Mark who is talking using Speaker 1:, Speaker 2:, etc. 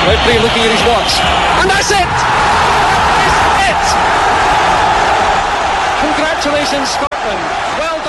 Speaker 1: Referee looking at his watch. And that's it! That is it! Congratulations, Scotland. Well